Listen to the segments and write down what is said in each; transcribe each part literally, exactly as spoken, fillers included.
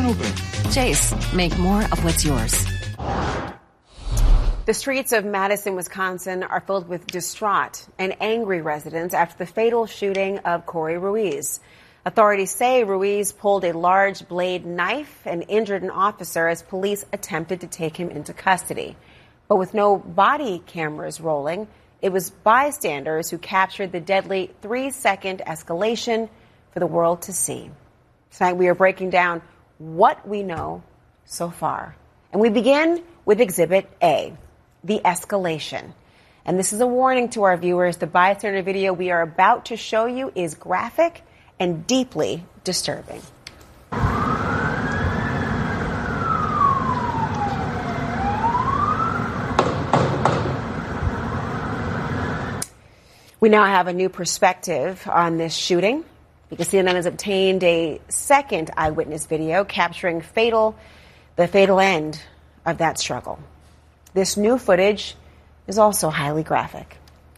Malibu. Chase, make more of what's yours. The streets of Madison, Wisconsin are filled with distraught and angry residents after the fatal shooting of Corey Ruiz. Authorities say Ruiz pulled a large blade knife and injured an officer as police attempted to take him into custody. But with no body cameras rolling, it was bystanders who captured the deadly three-second escalation for the world to see. Tonight we are breaking down what we know so far. And we begin with Exhibit A, the escalation. And this is a warning to our viewers. The bystander video we are about to show you is graphic and deeply disturbing. We now have a new perspective on this shooting because C N N has obtained a second eyewitness video capturing fatal, the fatal end of that struggle. This new footage is also highly graphic.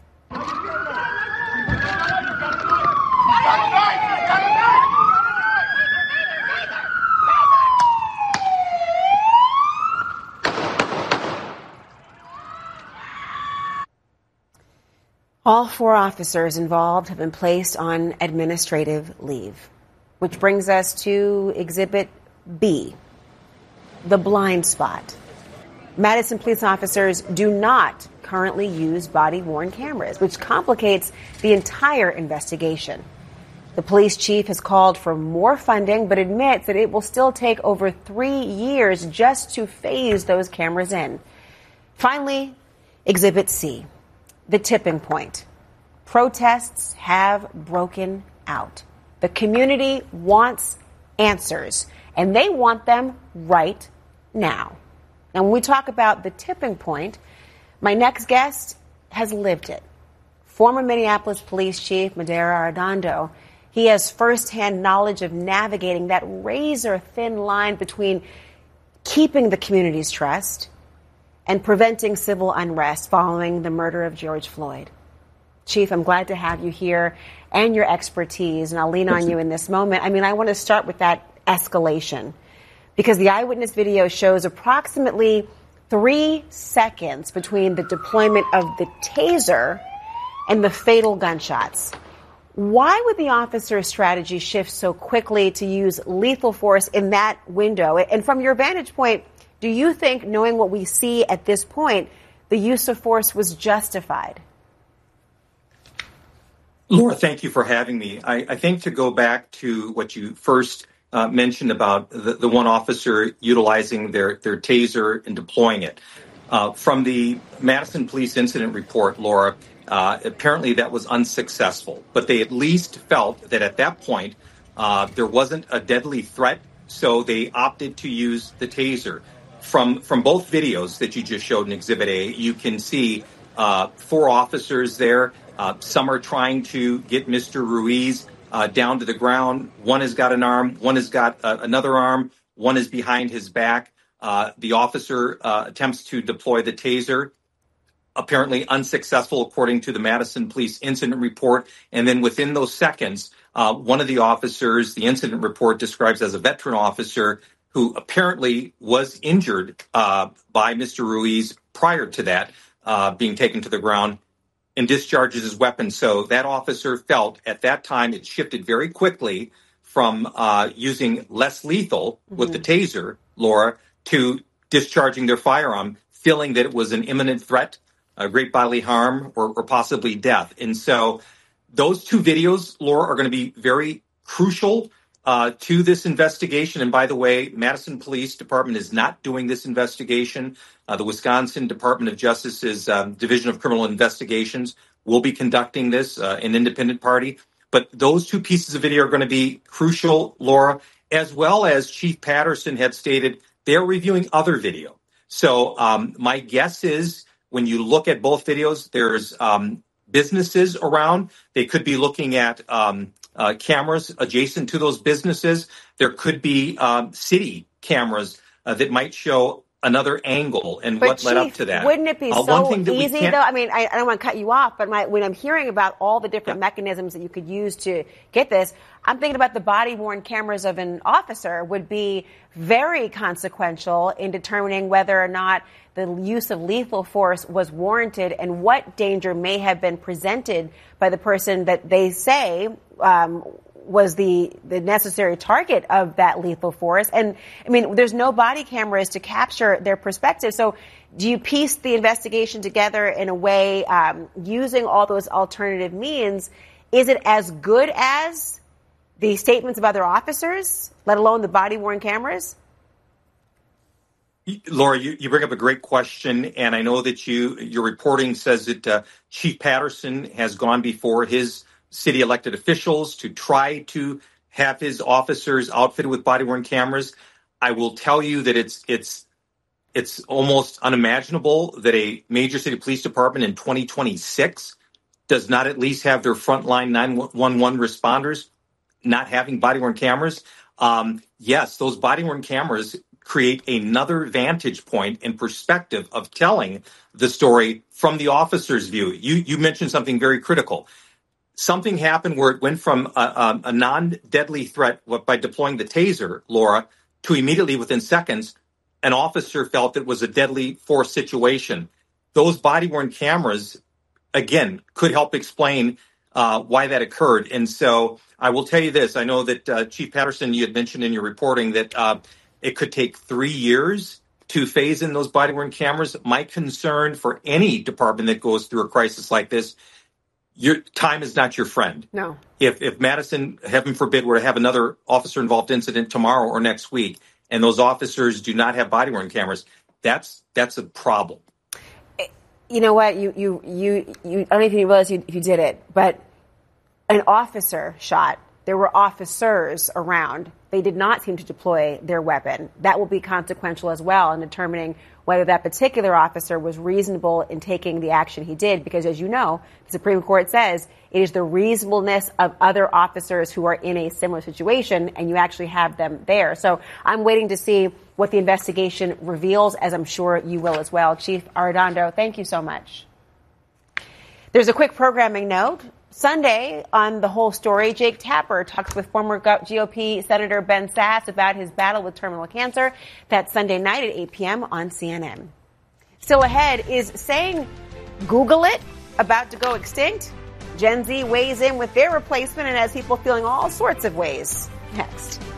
All four officers involved have been placed on administrative leave, which brings us to Exhibit B, the blind spot. Madison police officers do not currently use body-worn cameras, which complicates the entire investigation. The police chief has called for more funding, but admits that it will still take over three years just to phase those cameras in. Finally, Exhibit C, the tipping point. Protests have broken out. The community wants answers, and they want them right now. And when we talk about the tipping point, my next guest has lived it. Former Minneapolis Police Chief Medaria Arradondo. He has firsthand knowledge of navigating that razor-thin line between keeping the community's trust and preventing civil unrest following the murder of George Floyd. Chief, I'm glad to have you here and your expertise, and I'll lean on you in this moment. I mean, I want to start with that escalation, because the eyewitness video shows approximately three seconds between the deployment of the taser and the fatal gunshots. Why would the officer's strategy shift so quickly to use lethal force in that window? And from your vantage point, do you think, knowing what we see at this point, the use of force was justified? Laura, thank you for having me. I, I think to go back to what you first uh, mentioned about the, the one officer utilizing their, their taser and deploying it. Uh, from the Madison Police Incident Report, Laura, uh, apparently that was unsuccessful, but they at least felt that at that point uh, there wasn't a deadly threat, so they opted to use the taser. From from both videos that you just showed in Exhibit A, you can see uh, four officers there. Uh, some are trying to get Mister Ruiz uh, down to the ground. One has got an arm. One has got uh, another arm. One is behind his back. Uh, the officer uh, attempts to deploy the taser, apparently unsuccessful, according to the Madison Police Incident Report. And then within those seconds, uh, one of the officers, the incident report describes as a veteran officer, who apparently was injured uh, by Mister Ruiz prior to that uh, being taken to the ground, and discharges his weapon. So that officer felt at that time it shifted very quickly from uh, using less lethal mm-hmm. with the taser, Laura, to discharging their firearm, feeling that it was an imminent threat, a great bodily harm, or, or possibly death. And so those two videos, Laura, are going to be very crucial uh, to this investigation. And by the way, Madison Police Department is not doing this investigation. Uh, the Wisconsin Department of Justice's um, Division of Criminal Investigations will be conducting this, uh, an independent party. But those two pieces of video are going to be crucial, Laura, as well as Chief Patterson had stated, they're reviewing other video. So um, my guess is when you look at both videos, there's um, businesses around. They could be looking at um, uh, cameras adjacent to those businesses. There could be um, city cameras uh, that might show another angle and but what Chief, led up to that. Wouldn't it be uh, so one thing easy, though? I mean, I, I don't want to cut you off, but my, when I'm hearing about all the different yeah. mechanisms that you could use to get this, I'm thinking about the body-worn cameras of an officer would be very consequential in determining whether or not the use of lethal force was warranted and what danger may have been presented by the person that they say um, was the, the necessary target of that lethal force. And, I mean, there's no body cameras to capture their perspective. So do you piece the investigation together in a way um, using all those alternative means? Is it as good as the statements of other officers, let alone the body-worn cameras? Laura, you, you bring up a great question, and I know that you your reporting says that uh, Chief Patterson has gone before his city elected officials to try to have his officers outfitted with body-worn cameras. I will tell you that it's it's it's almost unimaginable that a major city police department in twenty twenty-six does not at least have their frontline nine one one responders not having body-worn cameras. Um, yes, those body-worn cameras create another vantage point and perspective of telling the story from the officer's view. You you mentioned something very critical. Something happened where it went from a, a, a non-deadly threat by deploying the taser, Laura, to immediately within seconds, an officer felt it was a deadly force situation. Those body-worn cameras, again, could help explain uh, why that occurred. And so I will tell you this. I know that uh, Chief Patterson, you had mentioned in your reporting that uh, it could take three years to phase in those body-worn cameras. My concern for any department that goes through a crisis like this, your time is not your friend. No. If if Madison, heaven forbid, were to have another officer-involved incident tomorrow or next week, and those officers do not have body-worn cameras, that's that's a problem. You know what? You you you you. I don't know if you realize you, if you did it, but an officer shot. There were officers around. They did not seem to deploy their weapon. That will be consequential as well in determining whether that particular officer was reasonable in taking the action he did, because as you know, the Supreme Court says it is the reasonableness of other officers who are in a similar situation, and you actually have them there. So I'm waiting to see what the investigation reveals, as I'm sure you will as well. Chief Arredondo, thank you so much. There's a quick programming note. Sunday, on The Whole Story, Jake Tapper talks with former G O P Senator Ben Sasse about his battle with terminal cancer. That's Sunday night at eight p.m. on C N N. Still ahead, is saying Google it about to go extinct? Gen Z weighs in with their replacement and has people feeling all sorts of ways. Next.